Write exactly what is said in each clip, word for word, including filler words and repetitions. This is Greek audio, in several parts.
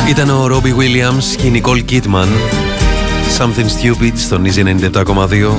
Ήταν ο Ρόμπι Williams και η Νικόλ Κίτμαν. Something Stupid στον Easy ενενήντα επτά κόμμα δύο.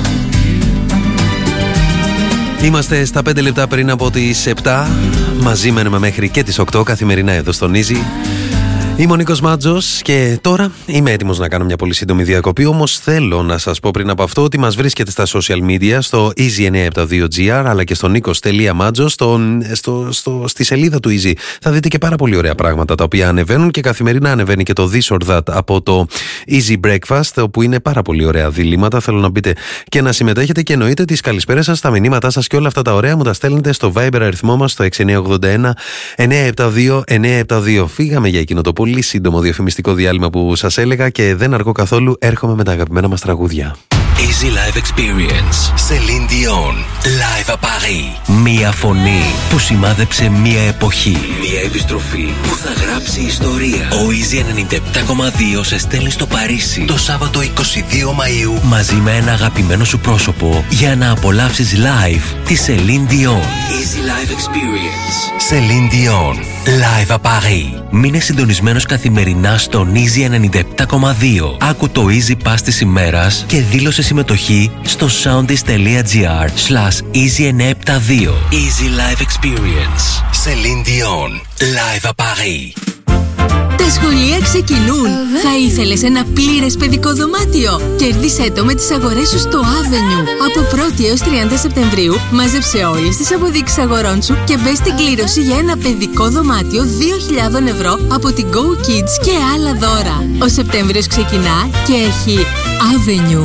Είμαστε στα πέντε λεπτά πριν από τις επτά. Μαζί μένουμε μέχρι και τις οκτώ καθημερινά εδώ στον Easy. Είμαι ο Νίκος Μάτζος και τώρα είμαι έτοιμος να κάνω μια πολύ σύντομη διακοπή. Όμως θέλω να σας πω πριν από αυτό ότι μας βρίσκεται στα social media, στο Easy εννιακόσια εβδομήντα δύο τζι αρ αλλά και στο nikos.matjos, στο, στο, στο, στη σελίδα του Easy. Θα δείτε και πάρα πολύ ωραία πράγματα τα οποία ανεβαίνουν και καθημερινά ανεβαίνει και το This or That από το Easy Breakfast, όπου είναι πάρα πολύ ωραία διλήμματα. Θέλω να μπείτε και να συμμετέχετε και εννοείται τις καλησπέρες σας, τα μηνύματά σας και όλα αυτά τα ωραία μου τα στέλνετε στο Viber αριθμό μας στο έξι εννιά ογδόντα ένα εννιακόσια εβδομήντα δύο εννιακόσια εβδομήντα δύο. Φύγαμε για εκείνο το πολύ σύντομο διαφημιστικό διάλειμμα που σας έλεγα και δεν αργώ καθόλου, έρχομαι με τα αγαπημένα μας τραγούδια. Easy Live Experience. Celine Dion. Live à Paris. Μία φωνή που σημάδεψε μία εποχή. Μία επιστροφή που θα γράψει ιστορία. Ο Easy ενενήντα επτά κόμμα δύο σε στέλνει στο Παρίσι το Σάββατο είκοσι δύο Μαΐου μαζί με ένα αγαπημένο σου πρόσωπο για να απολαύσεις live τη Celine Dion. Easy Live Experience. Celine Dion. Live à Paris. Μείνε συντονισμένος καθημερινά στον Easy ενενήντα επτά κόμμα δύο. Άκου το Easy Pass της ημέρας και δήλωσε συμμετοχή στο soundis.gr slash easy εννιακόσια εβδομήντα δύο. Easy Live Experience. Celine Dion. Live à Paris. Τα σχολεία ξεκινούν. Θα ήθελες ένα πλήρες παιδικό δωμάτιο? Κέρδισέ το με τις αγορές σου στο Avenue. Από πρώτη έως τριάντα Σεπτεμβρίου μάζεψε όλες τις αποδείξεις αγορών σου και μπες στην κλήρωση για ένα παιδικό δωμάτιο δύο χιλιάδες ευρώ από την Go Kids και άλλα δώρα. Ο Σεπτέμβριος ξεκινά και έχει Avenue.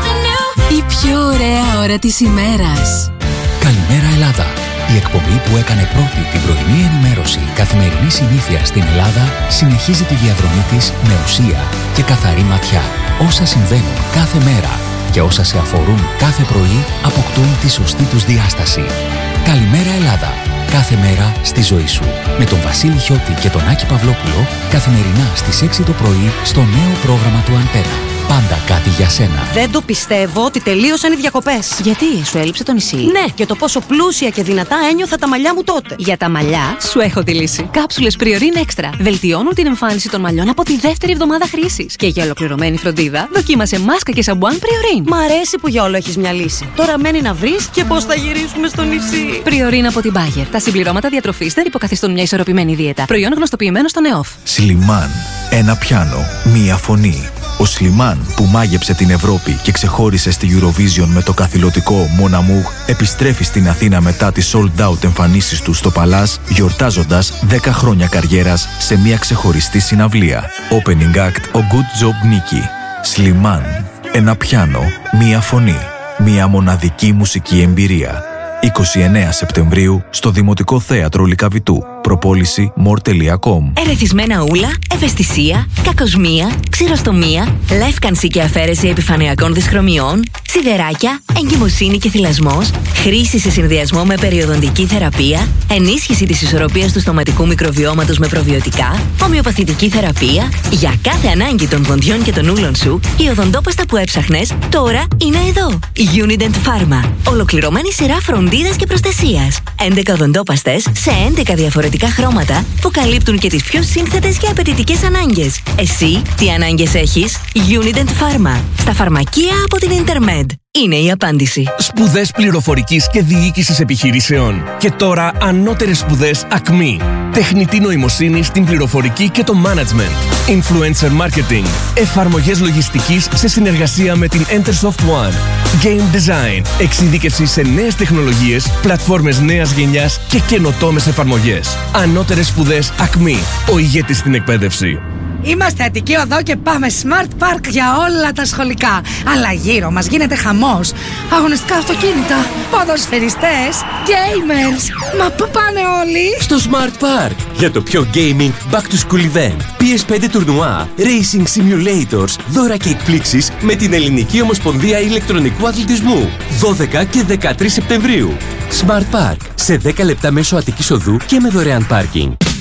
Η πιο ωραία ώρα της ημέρας. Καλημέρα Ελλάδα. Η εκπομπή που έκανε πρώτη την πρωινή ενημέρωση καθημερινή συνήθεια στην Ελλάδα συνεχίζει τη διαδρομή της με ουσία και καθαρή ματιά. Όσα συμβαίνουν κάθε μέρα και όσα σε αφορούν κάθε πρωί αποκτούν τη σωστή τους διάσταση. Καλημέρα Ελλάδα. Κάθε μέρα στη ζωή σου. Με τον Βασίλη Χιώτη και τον Άκη Παυλόπουλο καθημερινά στις έξι το πρωί στο νέο πρόγραμμα του Αντένα. Πάντα κάτι για σένα. Δεν το πιστεύω ότι τελείωσαν οι διακοπές. Γιατί, σου έλειψε το νησί? Ναι, και το πόσο πλούσια και δυνατά ένιωθα τα μαλλιά μου τότε. Για τα μαλλιά, σου έχω τη λύση. Κάψουλες Priorin Extra. Βελτιώνουν την εμφάνιση των μαλλιών από τη δεύτερη εβδομάδα χρήσης. Και για ολοκληρωμένη φροντίδα, δοκίμασε μάσκα και σαμπουάν Priorin. Μ' αρέσει που για όλο έχεις μια λύση. Τώρα μένει να βρεις και πώς θα γυρίσουμε στο νησί. Priorin από την Bayer. Τα συμπληρώματα διατροφής δεν υποκαθιστούν μια ισορροπημένη δίαιτα. Προϊόν γνωστοποιημένο στο ΝΕΟΦ. Σλιμάν. Ένα πιάνο. Μία φωνή. Ο Σλιμάν που μάγεψε την Ευρώπη και ξεχώρισε στη Eurovision με το καθηλωτικό Mon Amour επιστρέφει στην Αθήνα μετά τις sold out εμφανίσεις του στο Παλάς, γιορτάζοντας δέκα χρόνια καριέρας σε μια ξεχωριστή συναυλία. Opening act ο Good Job Nicky. Σλιμάν. Ένα πιάνο. Μία φωνή. Μια μοναδική μουσική εμπειρία. είκοσι εννέα Σεπτεμβρίου στο Δημοτικό Θέατρο Λυκαβητού. Προπόληση more τελεία com. Ερεθισμένα ούλα, ευαισθησία, κακοσμία, ξηροστομία, λεύκανση και αφαίρεση επιφανειακών δυσχρωμιών, σιδεράκια, εγκυμοσύνη και θυλασμός, χρήση σε συνδυασμό με περιοδοντική θεραπεία, ενίσχυση της ισορροπίας του στοματικού μικροβιώματος με προβιωτικά, ομοιοπαθητική θεραπεία. Για κάθε ανάγκη των δοντιών και των ούλων σου, η οδοντόπαστα που έψαχνες τώρα είναι εδώ. Unident Pharma. Ολοκληρωμένη σειρά φροντίδας και προστασίας. έντεκα οδοντόπαστες σε έντεκα διαφορετικά χρώματα που καλύπτουν και τις πιο σύνθετες και απαιτητικές ανάγκες. Εσύ τι ανάγκες έχεις? Unident Pharma. Στα φαρμακεία από την Intermed. Είναι η απάντηση. Σπουδές πληροφορικής και διοίκησης επιχειρήσεων. Και τώρα ανώτερες σπουδές Ακμή. Τεχνητή νοημοσύνη στην πληροφορική και το management. Influencer marketing. Εφαρμογές λογιστικής σε συνεργασία με την Entersoft One. Game design. Εξειδίκευση σε νέες τεχνολογίες, πλατφόρμες νέας γενιάς και καινοτόμες εφαρμογές. Ανώτερες σπουδές Ακμή. Ο ηγέτης στην εκπαίδευση. Είμαστε Αττική Οδό και πάμε Smart Park για όλα τα σχολικά. Αλλά γύρω μας γίνεται χαμός. Αγωνιστικά αυτοκίνητα, ποδοσφαιριστές, gamers. Μα πού πάνε όλοι? Στο Smart Park για το πιο gaming back to school event. πι ες φάιβ τουρνουά, racing simulators, δώρα και εκπλήξεις με την Ελληνική Ομοσπονδία Ηλεκτρονικού Αθλητισμού. δώδεκα και δεκατρείς Σεπτεμβρίου. Smart Park σε δέκα λεπτά μέσω Αττικής Οδού και με δωρεάν πάρκινγκ.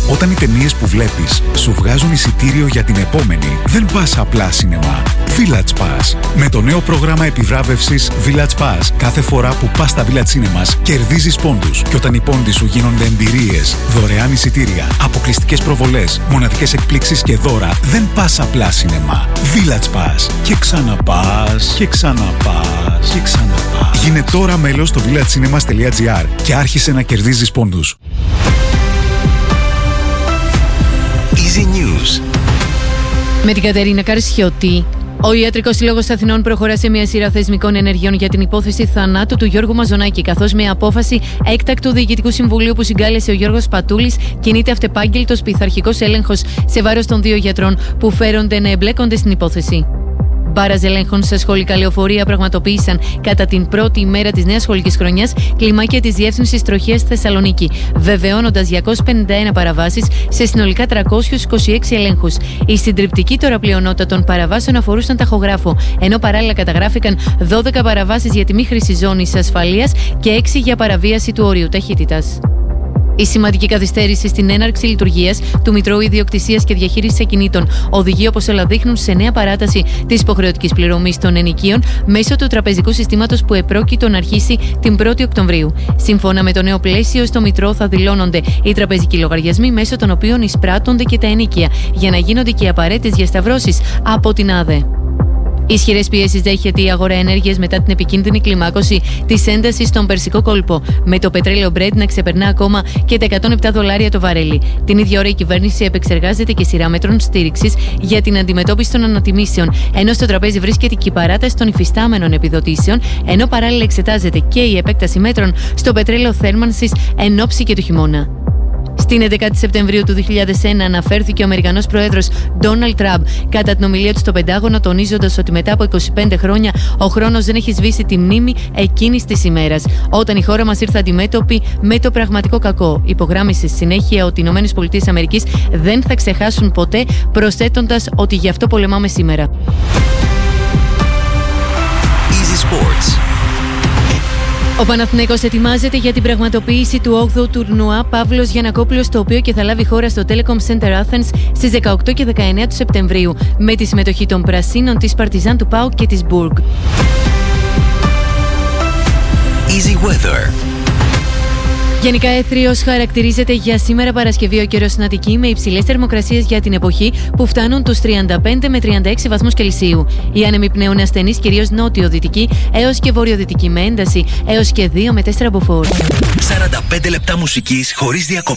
Όταν οι ταινίες που βλέπεις σου βγάζουν εισιτήριο για την επόμενη, δεν πας απλά σινεμά. Village Pass. Με το νέο πρόγραμμα επιβράβευσης Village Pass, κάθε φορά που πας στα Village Cinemas κερδίζεις πόντους. Και όταν οι πόντοι σου γίνονται εμπειρίες, δωρεάν εισιτήρια, αποκλειστικές προβολές, μοναδικές εκπλήξεις και δώρα, δεν πας απλά σινεμά. Village Pass. Και ξαναπάς, και ξαναπάς, και ξαναπάς. Γίνε τώρα μέλος στο villagecinemas.gr και άρχισε να κερδίζεις πόντους. Easy News. Με την Κατερίνα Καρσιώτη. Ο Ιατρικός Σύλλογος Αθηνών προχωρά σε μια σειρά θεσμικών ενεργειών για την υπόθεση θανάτου του Γιώργου Μαζονάκη, καθώς με απόφαση έκτακτου Διοικητικού Συμβουλίου που συγκάλεσε ο Γιώργος Πατούλης κινείται αυτεπάγγελτος πειθαρχικός έλεγχος σε βάρος των δύο γιατρών που φέρονται να εμπλέκονται στην υπόθεση. Μπάρας ελέγχων σε σχολικά λεωφορεία πραγματοποίησαν κατά την πρώτη ημέρα της νέας σχολικής χρονιάς κλιμάκια της Διεύθυνσης Τροχίας στη Θεσσαλονίκη, βεβαιώνοντας διακόσιες πενήντα ένα παραβάσεις σε συνολικά τριακόσιους είκοσι έξι ελέγχους. Η συντριπτική τώρα πλειονότητα των παραβάσεων αφορούσαν ταχογράφο, ενώ παράλληλα καταγράφηκαν δώδεκα παραβάσεις για τη μη χρήση ζώνης ασφαλείας και έξι για παραβίαση του όριου ταχύτητας. Η σημαντική καθυστέρηση στην έναρξη λειτουργίας του Μητρώου Ιδιοκτησίας και Διαχείρισης Ακινήτων οδηγεί, όπως όλα δείχνουν, σε νέα παράταση της υποχρεωτικής πληρωμής των ενοικίων μέσω του τραπεζικού συστήματος που επρόκειτο να αρχίσει την πρώτη Οκτωβρίου. Σύμφωνα με το νέο πλαίσιο, στο Μητρό θα δηλώνονται οι τραπεζικοί λογαριασμοί μέσω των οποίων εισπράττονται και τα ενοίκια, για να γίνονται και οι απαραίτητες διασταυρώσεις από την ΑΔΕ. Ισχυρές πιέσεις δέχεται η αγορά ενέργειας μετά την επικίνδυνη κλιμάκωση της έντασης στον Περσικό κόλπο, με το πετρέλαιο Brent να ξεπερνά ακόμα και τα εκατόν επτά δολάρια το βαρέλι. Την ίδια ώρα η κυβέρνηση επεξεργάζεται και σειρά μέτρων στήριξης για την αντιμετώπιση των ανατιμήσεων, ενώ στο τραπέζι βρίσκεται και η παράταση των υφιστάμενων επιδοτήσεων, ενώ παράλληλα εξετάζεται και η επέκταση μέτρων στο πετρέλαιο θέρμανσης εν ώψη και του χειμώνα. Στην έντεκα Σεπτεμβρίου του δύο χιλιάδες ένα αναφέρθηκε ο Αμερικανός Πρόεδρος Ντόναλντ Τραμπ κατά την ομιλία του στο Πεντάγωνο, τονίζοντας ότι μετά από είκοσι πέντε χρόνια ο χρόνος δεν έχει σβήσει τη μνήμη εκείνης της ημέρας, όταν η χώρα μας ήρθε αντιμέτωπη με το πραγματικό κακό. Υπογράμμισε στη συνέχεια ότι οι ΗΠΑ δεν θα ξεχάσουν ποτέ, προσθέτοντας ότι γι' αυτό πολεμάμε σήμερα. Easy Sports. Ο Παναθηναϊκός ετοιμάζεται για την πραγματοποίηση του όγδοου τουρνουά Παύλος Γιαννακόπουλος, το οποίο και θα λάβει χώρα στο Telecom Center Athens στις δεκαοκτώ και δεκαεννέα του Σεπτεμβρίου, με τη συμμετοχή των Πρασίνων, της Παρτιζάν, του ΠΑΟΚ και της Μπουργκ. Easy Weather. Γενικά έθριος χαρακτηρίζεται για σήμερα Παρασκευή ο καιρός στην Αττική, με υψηλές θερμοκρασίες για την εποχή που φτάνουν τους τριάντα πέντε με τριάντα έξι βαθμούς Κελσίου. Οι άνεμοι πνέουν ασθενείς, κυρίως νότιο-δυτική έως και βορειοδυτική, με ένταση έως και δύο με τέσσερα μποφόρ. σαράντα πέντε λεπτά μουσικής χωρίς διακοπή.